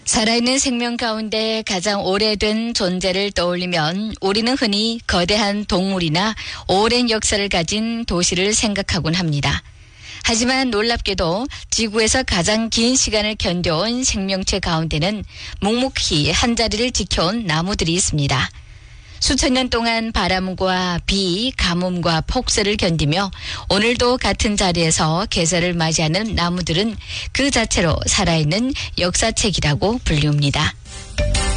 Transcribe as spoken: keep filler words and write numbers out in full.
살아있는 생명 가운데 가장 오래된 존재를 떠올리면 우리는 흔히 거대한 동물이나 오랜 역사를 가진 도시를 생각하곤 합니다. 하지만 놀랍게도 지구에서 가장 긴 시간을 견뎌온 생명체 가운데는 묵묵히 한자리를 지켜온 나무들이 있습니다. 수천 년 동안 바람과 비, 가뭄과 폭설을 견디며 오늘도 같은 자리에서 계절을 맞이하는 나무들은 그 자체로 살아있는 역사책이라고 불립니다.